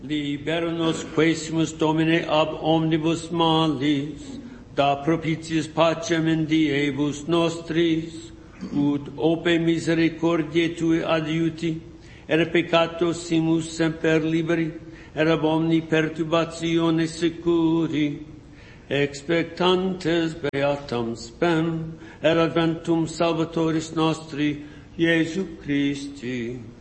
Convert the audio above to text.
Libera nos quaesimus Domine ab omnibus malis, da propitiis pacem in diebus nostris, ut ope misericordiae Tue adiuti, et peccatos simus semper liberi, et ab omni perturbatione securi, expectantes beatam spem, et adventum Salvatoris nostri, Iesu Christi.